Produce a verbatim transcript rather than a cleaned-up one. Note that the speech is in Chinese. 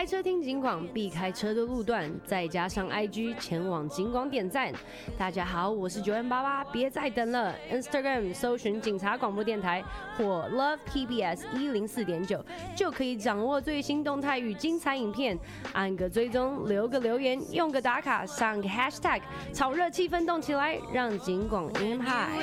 开车听警广，避开车的路段，再加上 I G 前往警广点赞。大家好，我是九 N 八八，别再等了 ！Instagram 搜寻警察广播电台或 Love T B S 一零四点九，就可以掌握最新动态与精彩影片。按个追踪，留个留言，用个打卡，上个 Hashtag， 炒热气氛动起来，让警广 aim high。